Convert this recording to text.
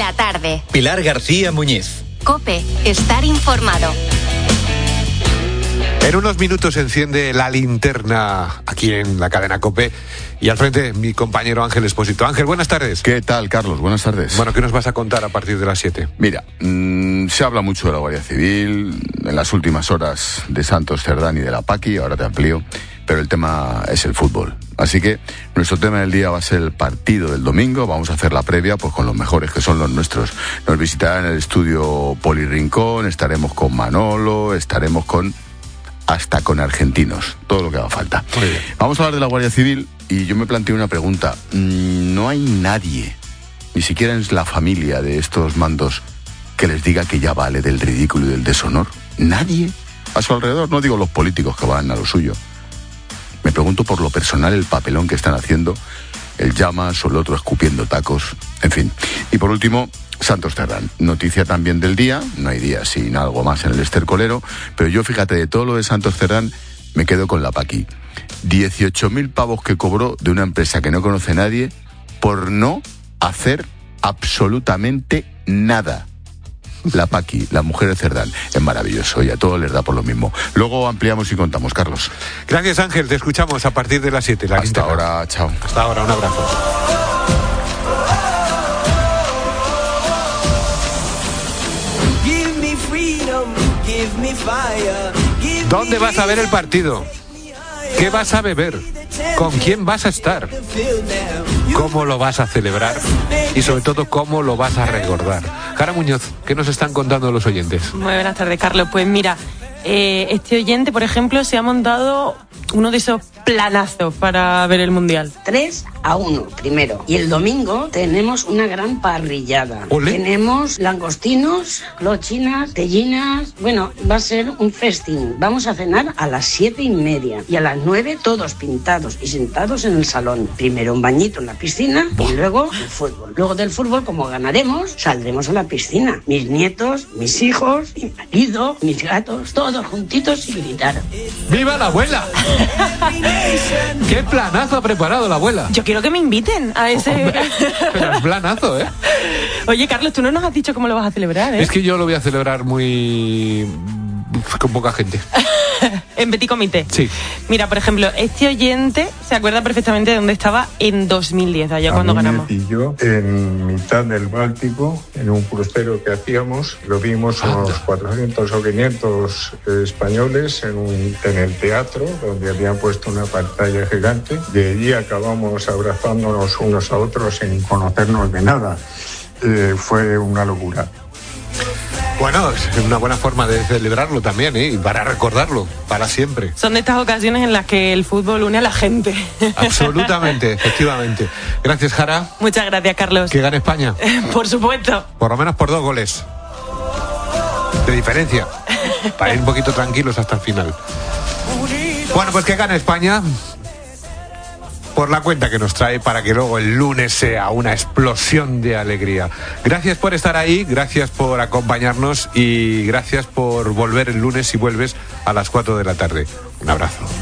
La tarde. Pilar García Muñiz. COPE. Estar informado. En unos minutos se enciende la linterna aquí en la cadena COPE y al frente mi compañero Ángel Expósito. Ángel, buenas tardes. ¿Qué tal, Carlos? Buenas tardes. Bueno, ¿qué nos vas a contar a partir de las 7? Mira, se habla mucho de la Guardia Civil, en las últimas horas de Santos Cerdán y de la Paqui, ahora te amplío, pero el tema es el fútbol. Así que nuestro tema del día va a ser el partido del domingo. Vamos a hacer la previa pues con los mejores, que son los nuestros. Nos visitarán en el estudio Poli Rincón, estaremos con Manolo, estaremos hasta con argentinos, todo lo que haga falta. Vamos a hablar de la Guardia Civil y yo me planteo una pregunta. No hay nadie, ni siquiera en la familia de estos mandos, que les diga que ya vale del ridículo y del deshonor. Nadie a su alrededor, no digo los políticos que van a lo suyo. Me pregunto por lo personal el papelón que están haciendo, el Llamas o el otro escupiendo tacos, en fin. Y por último, Santos Cerdán, noticia también del día, no hay día sin algo más en el estercolero, pero yo fíjate, de todo lo de Santos Cerdán me quedo con la Paqui. 18.000 pavos que cobró de una empresa que no conoce nadie por no hacer absolutamente nada. La Paqui, la mujer de Cerdán, es maravilloso y a todos les da por lo mismo. Luego ampliamos y contamos, Carlos. Gracias, Ángel, te escuchamos a partir de las 7. Hasta ahora, chao. Hasta ahora, un abrazo. ¿Dónde vas a ver el partido? ¿Qué vas a beber? ¿Con quién vas a estar? ¿Cómo lo vas a celebrar? Y sobre todo, ¿cómo lo vas a recordar? Jara Muñoz, ¿qué nos están contando los oyentes? Muy buenas tardes, Carlos. Pues mira, este oyente, por ejemplo, se ha montado uno de esos planazos para ver el Mundial. 3-1 primero. Y el domingo tenemos una gran parrillada. ¿Olé? Tenemos langostinos, clochinas, tellinas. Bueno, va a ser un festín. Vamos a cenar a las 7:30. Y a las 9 todos pintados y sentados en el salón. Primero un bañito en la piscina y luego el fútbol. Luego del fútbol, como ganaremos, saldremos a la piscina. Mis nietos, mis hijos, mi marido, mis gatos, todos juntitos y gritar. ¡Viva la abuela! ¡Qué planazo ha preparado la abuela! Yo quiero que me inviten a ese... Hombre, pero es planazo, ¿eh? Oye, Carlos, tú no nos has dicho cómo lo vas a celebrar, ¿eh? Es que yo lo voy a celebrar con poca gente. En petit comité. Sí. Mira, por ejemplo, este oyente se acuerda perfectamente de dónde estaba en 2010, allá cuando ganamos. Y yo, en mitad del Báltico, en un crucero que hacíamos, lo vimos unos 400 o 500 españoles en el teatro, donde habían puesto una pantalla gigante. De allí acabamos abrazándonos unos a otros sin conocernos de nada. Fue una locura. Bueno, es una buena forma de celebrarlo también, ¿eh? Y para recordarlo, para siempre. Son de estas ocasiones en las que el fútbol une a la gente. Absolutamente, efectivamente. Gracias, Jara. Muchas gracias, Carlos. Que gane España. Por supuesto. Por lo menos por 2 goles. De diferencia. Para ir un poquito tranquilos hasta el final. Bueno, pues que gane España. Por la cuenta que nos trae, para que luego el lunes sea una explosión de alegría. Gracias por estar ahí, gracias por acompañarnos y gracias por volver el lunes si vuelves a las 4 de la tarde. Un abrazo.